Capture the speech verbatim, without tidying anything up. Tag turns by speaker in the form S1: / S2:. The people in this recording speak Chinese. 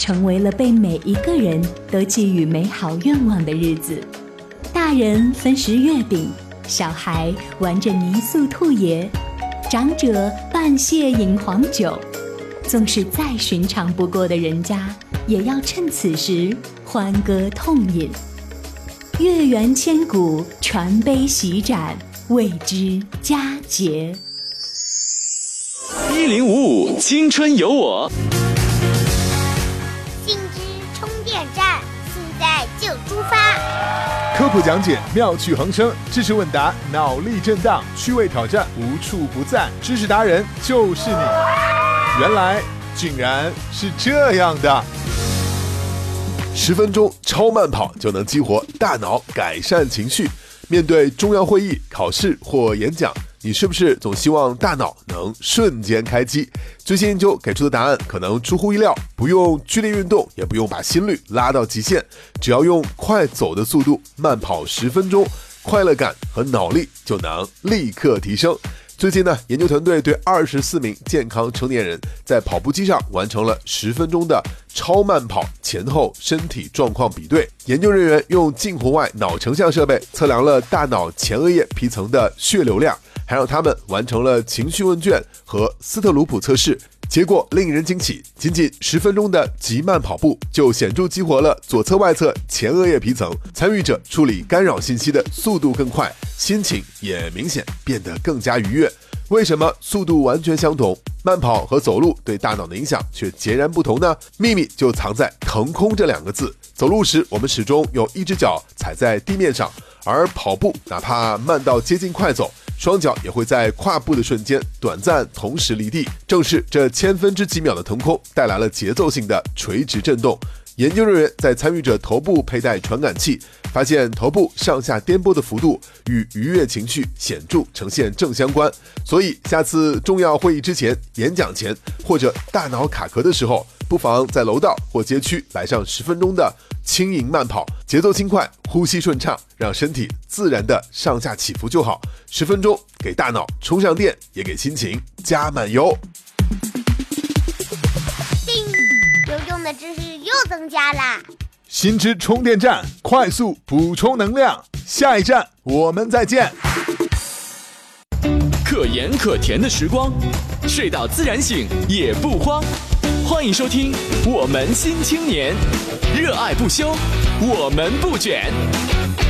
S1: 成为了被每一个人都寄予美好愿望的日子。大人分食月饼，小孩玩着泥塑兔爷，长者办谢饮黄酒。纵是再寻常不过的人家，也要趁此时欢歌痛饮。月圆千古，传杯洗盏，谓之佳节。
S2: 一零五五青春有我，
S3: 信之充电站，现在就出发。
S4: 科普讲解，妙趣横生；知识问答，脑力震荡；趣味挑战，无处不在。知识达人就是你。原来竟然是这样的。
S5: 十分钟超慢跑就能激活大脑，改善情绪。面对重要会议、考试或演讲，你是不是总希望大脑能瞬间开机？最新研究给出的答案可能出乎意料，不用剧烈运动，也不用把心率拉到极限，只要用快走的速度慢跑十分钟，快乐感和脑力就能立刻提升。最近呢，研究团队对二十四名健康成年人在跑步机上完成了十分钟的超慢跑前后身体状况比对。研究人员用近红外脑成像设备测量了大脑前额叶皮层的血流量，还让他们完成了情绪问卷和斯特鲁普测试。结果令人惊喜，仅仅十分钟的极慢跑步就显著激活了左侧外侧前额叶皮层，参与者处理干扰信息的速度更快，心情也明显变得更加愉悦。为什么速度完全相同，慢跑和走路对大脑的影响却截然不同呢？秘密就藏在腾空这两个字。走路时，我们始终有一只脚踩在地面上，而跑步哪怕慢到接近快走，双脚也会在跨步的瞬间短暂同时离地。正是这千分之几秒的腾空带来了节奏性的垂直震动。研究人员在参与者头部佩戴传感器，发现头部上下颠簸的幅度与愉悦情绪显著呈现正相关。所以下次重要会议之前、演讲前或者大脑卡壳的时候，不妨在楼道或街区来上十分钟的轻盈慢跑，节奏轻快，呼吸顺畅，让身体自然的上下起伏就好。十分钟给大脑充上电，也给心情加满油。
S3: 有用的知识又增加啦！
S4: 新知充电站，快速补充能量。下一站我们再见。
S2: 可盐可甜的时光，睡到自然醒也不慌。欢迎收听《我们新青年》，热爱不休，我们不卷。